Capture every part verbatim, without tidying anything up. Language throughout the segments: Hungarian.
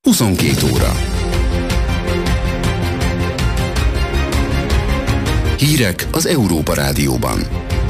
huszonkét óra. Hírek az Európa Rádióban.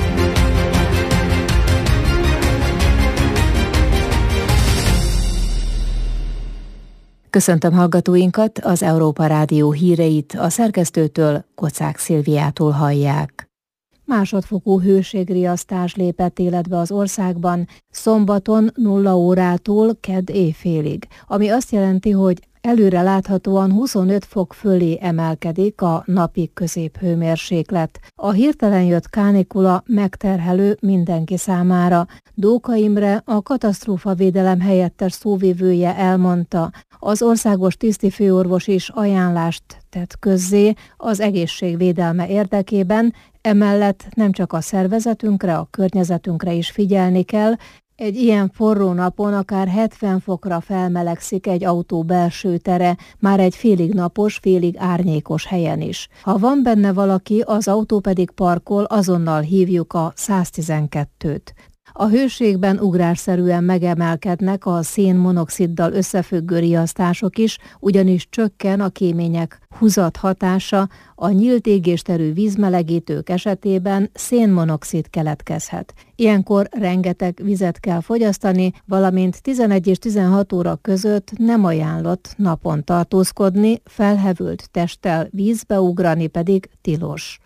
Köszöntöm hallgatóinkat, az Európa Rádió híreit a szerkesztőtől, Kocák Szilviától hallják. Másodfokú hőségriasztás lépett életbe az országban szombaton nulla órától kedd éjfélig, ami azt jelenti, hogy előre láthatóan huszonöt fok fölé emelkedik a napi középhőmérséklet. A hirtelen jött kánikula megterhelő mindenki számára. Dóka Imre, a katasztrófavédelem helyettes szóvivője elmondta, az országos tisztifőorvos is ajánlást tett közzé az egészségvédelme érdekében, emellett nem csak a szervezetünkre, a környezetünkre is figyelni kell. Egy ilyen forró napon akár hetven fokra felmelegszik egy autó belső tere, már egy félig napos, félig árnyékos helyen is. Ha van benne valaki, az autó pedig parkol, azonnal hívjuk a száztizenkettőt. A hőségben ugrásszerűen megemelkednek a szénmonoxiddal összefüggő riasztások is, ugyanis csökken a kémények húzat hatása, a nyílt égésterű vízmelegítők esetében szénmonoxid keletkezhet. Ilyenkor rengeteg vizet kell fogyasztani, valamint tizenegy és tizenhat óra között nem ajánlott napon tartózkodni, felhevült testtel vízbe ugrani pedig tilos.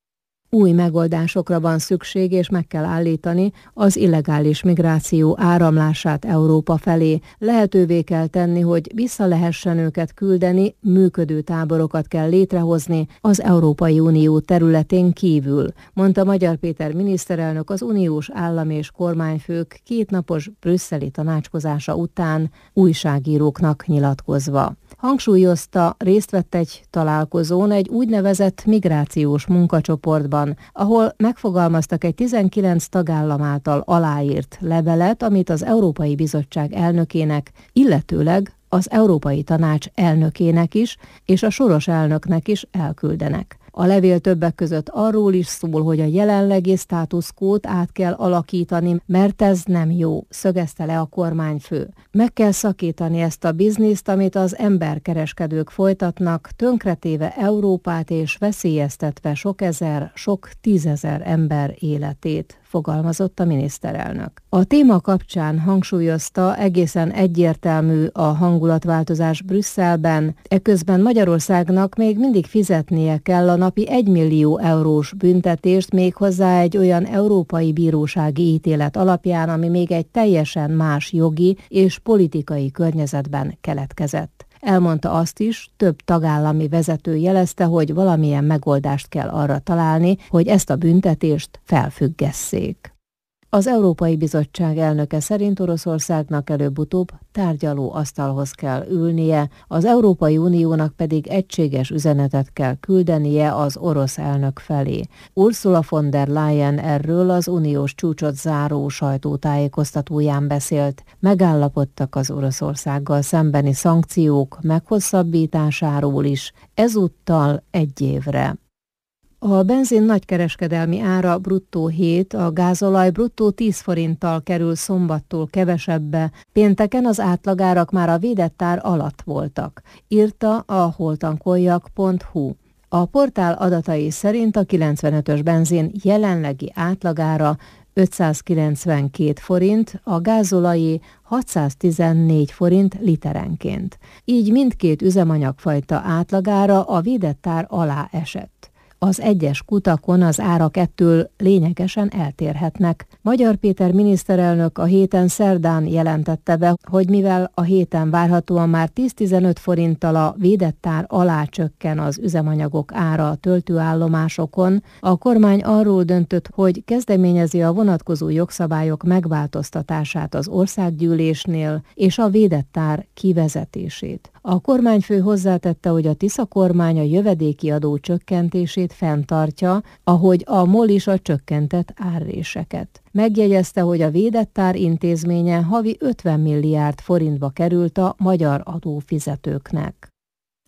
Új megoldásokra van szükség, és meg kell állítani az illegális migráció áramlását Európa felé. Lehetővé kell tenni, hogy vissza lehessen őket küldeni, működő táborokat kell létrehozni az Európai Unió területén kívül, mondta Magyar Péter miniszterelnök az uniós állam és kormányfők kétnapos brüsszeli tanácskozása után újságíróknak nyilatkozva. Hangsúlyozta, részt vett egy találkozón egy úgynevezett migrációs munkacsoportban, ahol megfogalmaztak egy tizenkilenc tagállam által aláírt levelet, amit az Európai Bizottság elnökének, illetőleg az Európai Tanács elnökének is, és a soros elnöknek is elküldenek. A levél többek között arról is szól, hogy a jelenlegi státuszkót át kell alakítani, mert ez nem jó, szögezte le a kormányfő. Meg kell szakítani ezt a bizniszt, amit az emberkereskedők folytatnak, tönkretéve Európát és veszélyeztetve sok ezer, sok tízezer ember életét, fogalmazott a miniszterelnök. A téma kapcsán hangsúlyozta, egészen egyértelmű a hangulatváltozás Brüsszelben, eközben Magyarországnak még mindig fizetnie kell a napi egymillió eurós büntetést, méghozzá egy olyan európai bírósági ítélet alapján, ami még egy teljesen más jogi és politikai környezetben keletkezett. Elmondta azt is, több tagállami vezető jelezte, hogy valamilyen megoldást kell arra találni, hogy ezt a büntetést felfüggesszék. Az Európai Bizottság elnöke szerint Oroszországnak előbb-utóbb tárgyaló asztalhoz kell ülnie, az Európai Uniónak pedig egységes üzenetet kell küldenie az orosz elnök felé. Ursula von der Leyen erről az uniós csúcsot záró sajtótájékoztatóján beszélt. Megállapodtak az Oroszországgal szembeni szankciók meghosszabbításáról is, ezúttal egy évre. A benzin nagykereskedelmi ára bruttó hét, a gázolaj bruttó tíz forinttal kerül szombattól kevesebbe, pénteken az átlagárak már a védett ár alatt voltak, írta a holtankoljak pont hu. A portál adatai szerint a kilencvenötös benzin jelenlegi átlagára ötszázkilencvenkét forint, a gázolajé hatszáztizennégy forint literenként. Így mindkét üzemanyagfajta átlagára a védett ár alá esett. Az egyes kutakon az árak ettől lényegesen eltérhetnek. Magyar Péter miniszterelnök a héten szerdán jelentette be, hogy mivel a héten várhatóan már tíz-tizenöt forinttal a védett ár alá csökken az üzemanyagok ára a töltőállomásokon, a kormány arról döntött, hogy kezdeményezi a vonatkozó jogszabályok megváltoztatását az országgyűlésnél és a védett ár kivezetését. A kormányfő hozzátette, hogy a Tisza kormány a jövedéki adó csökkentését fenntartja, ahogy a MOL is a csökkentett árréseket. Megjegyezte, hogy a védett ár intézménye havi ötven milliárd forintba került a magyar adófizetőknek.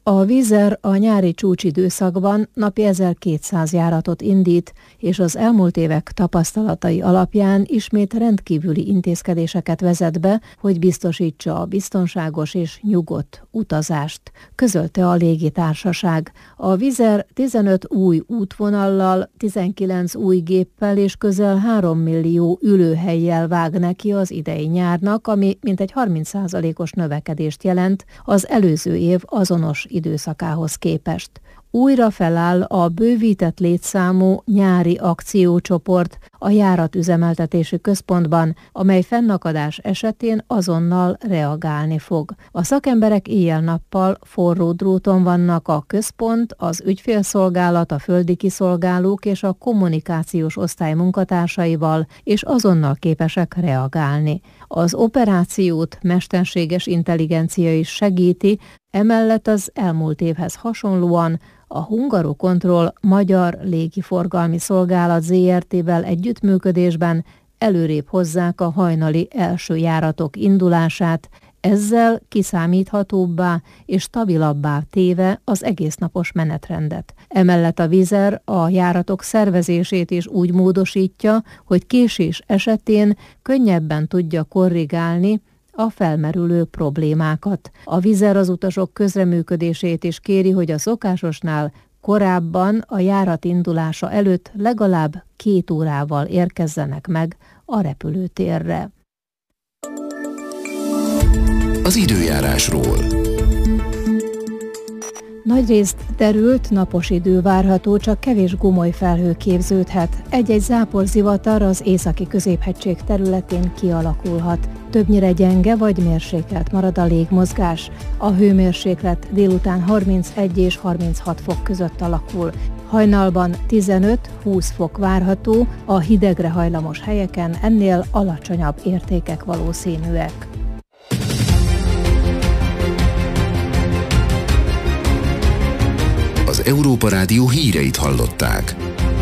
A Wizz Air a nyári csúcsidőszakban napi ezerkétszáz járatot indít, és az elmúlt évek tapasztalatai alapján ismét rendkívüli intézkedéseket vezet be, hogy biztosítsa a biztonságos és nyugodt utazást, közölte a légitársaság. A Wizz Air tizenöt új útvonallal, tizenkilenc új géppel és közel három millió ülőhellyel vág neki az idei nyárnak, ami mintegy harminc százalékos növekedést jelent az előző év azonos időszakához képest. Újra feláll a bővített létszámú nyári akciócsoport a járatüzemeltetési központban, amely fennakadás esetén azonnal reagálni fog. A szakemberek éjjel-nappal forró dróton vannak a központ, az ügyfélszolgálat, a földi kiszolgálók és a kommunikációs osztály munkatársaival, és azonnal képesek reagálni. Az operációt mesterséges intelligencia is segíti, emellett az elmúlt évhez hasonlóan a Hungarocontrol Magyar Légiforgalmi Szolgálat zé er té-vel együttműködésben előrébb hozzák a hajnali első járatok indulását, ezzel kiszámíthatóbbá és stabilabbá téve az egésznapos menetrendet. Emellett a Wizz Air a járatok szervezését is úgy módosítja, hogy késés esetén könnyebben tudja korrigálni a felmerülő problémákat. A Wizz Air az utasok közreműködését is kéri, hogy a szokásosnál korábban a járat indulása előtt legalább két órával érkezzenek meg a repülőtérre. Az időjárásról. Nagyrészt derült, napos idő várható, csak kevés gomoly felhő képződhet. Egy-egy záporzivatar az északi középhegység területén kialakulhat. Többnyire gyenge vagy mérsékelt marad a légmozgás. A hőmérséklet délután harmincegy és harminchat fok között alakul. Hajnalban tizenöt-húsz fok várható, a hidegre hajlamos helyeken ennél alacsonyabb értékek valószínűek. Az Európa Rádió híreit hallották.